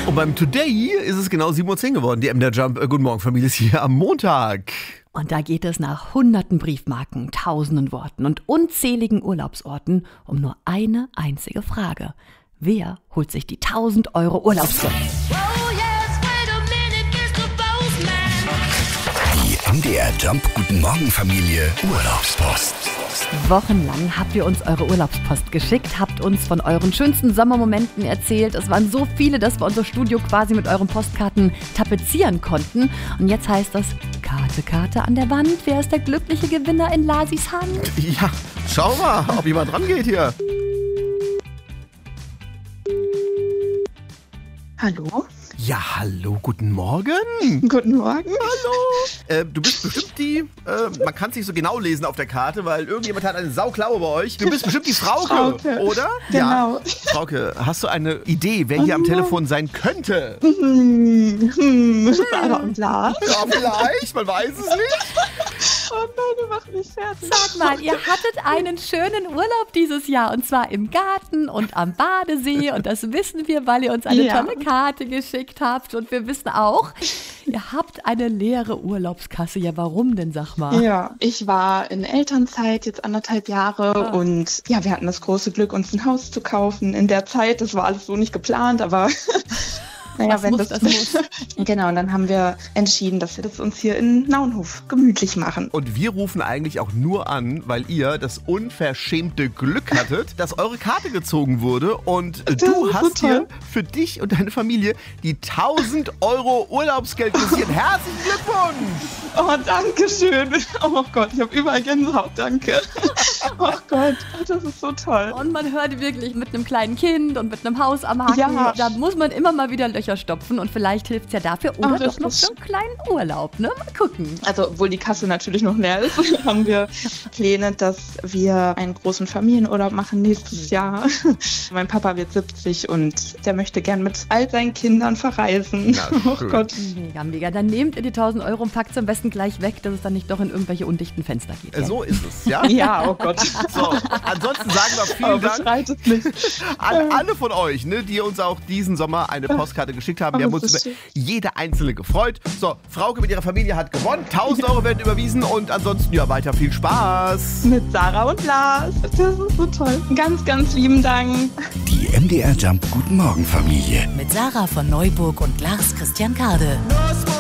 Und beim Today ist es genau 7:10 Uhr geworden. Die MDR Jump Guten Morgen Familie ist hier am Montag. Und da geht es nach hunderten Briefmarken, tausenden Worten und unzähligen Urlaubsorten um nur eine einzige Frage. Wer holt sich die 1.000 € Urlaubsgeld? Die MDR Jump Guten Morgen Familie Urlaubspost. Wochenlang habt ihr uns eure Urlaubspost geschickt, habt uns von euren schönsten Sommermomenten erzählt. Es waren so viele, dass wir unser Studio quasi mit euren Postkarten tapezieren konnten. Und jetzt heißt das Karte an der Wand. Wer ist der glückliche Gewinner in Lasis Hand? Ja, schau mal, ob jemand dran geht hier. Hallo? Ja, hallo, guten Morgen. Guten Morgen. Hallo. Du bist bestimmt die, man kann es nicht so genau lesen auf der Karte, weil irgendjemand hat eine Sauklaue bei euch. Du bist bestimmt die Frauke, oder? Genau. Ja. Frauke, hast du eine Idee, wer hier am Telefon sein könnte? Sarah und Lars. Ja, vielleicht, man weiß es nicht. Oh nein, du machst mich fertig. Sag mal, ihr hattet einen schönen Urlaub dieses Jahr und zwar im Garten und am Badesee und das wissen wir, weil ihr uns eine tolle Karte geschickt habt und wir wissen auch, ihr habt eine leere Urlaubskasse. Ja, warum denn, sag mal? Ja, ich war in Elternzeit jetzt 1,5 Jahre und ja, wir hatten das große Glück, uns ein Haus zu kaufen in der Zeit. Das war alles so nicht geplant, aber... Naja, wenn das muss. Genau, und dann haben wir entschieden, dass wir das uns hier in Naunhof gemütlich machen. Und wir rufen eigentlich auch nur an, weil ihr das unverschämte Glück hattet, dass eure Karte gezogen wurde und du hast hier für dich und deine Familie die 1.000 € Urlaubsgeld kassiert. Herzlichen Glückwunsch! Oh, danke schön. Oh Gott, ich habe überall Gänsehaut, danke. Oh Gott, das ist so toll. Und man hört wirklich mit einem kleinen Kind und mit einem Haus am Haken, da muss man immer mal wieder Löcher stopfen und vielleicht hilft es ja dafür oder doch noch so einen kleinen Urlaub, ne? Mal gucken. Also, obwohl die Kasse natürlich noch leer ist, haben wir Pläne, dass wir einen großen Familienurlaub machen nächstes Jahr. Mein Papa wird 70 und der möchte gern mit all seinen Kindern verreisen. Oh Gott. Mega, mega. Dann nehmt ihr die 1.000 € und packt sie am besten gleich weg, dass es dann nicht doch in irgendwelche undichten Fenster geht. Ja? So ist es, ja? Ja, oh Gott. So, ansonsten sagen wir vielen Dank an alle von euch, ne, die uns auch diesen Sommer eine Postkarte geschickt haben. Wir haben uns über jede einzelne gefreut. So, Frauke mit ihrer Familie hat gewonnen. 1.000 € werden überwiesen und ansonsten ja weiter viel Spaß. Mit Sarah und Lars. Das ist so toll. Ganz, ganz lieben Dank. Die MDR Jump Guten Morgen Familie. Mit Sarah von Neuburg und Lars Christian Kade.